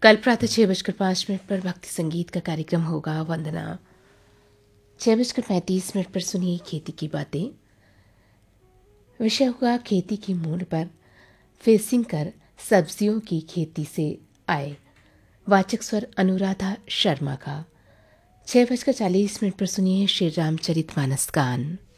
कल प्रातः 6:05 पर भक्ति संगीत का कार्यक्रम होगा वंदना। 6:35 पर सुनिए खेती की बातें। विषय होगा खेती की मूल पर फेसिंग कर सब्जियों की खेती से आए। वाचक स्वर अनुराधा शर्मा का। 6:40 पर सुनिए श्री रामचरितमानस गान।